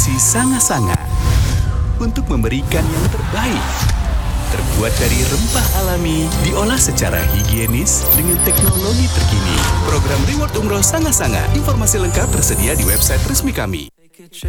destinasi Sanga-Sanga untuk memberikan yang terbaik. Terbuat dari rempah alami, diolah secara higienis dengan teknologi terkini. Program Reward Umroh Sanga-Sanga. Informasi lengkap tersedia di website resmi kami.